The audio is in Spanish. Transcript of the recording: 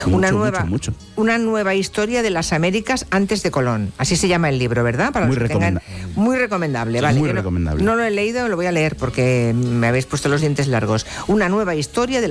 Una nueva historia de las Américas antes de Colón. Así se llama el libro, ¿verdad? Para muy recomendable. Muy recomendable, vale. Muy recomendable. No lo he leído, lo voy a leer porque me habéis puesto los dientes largos. Una nueva historia de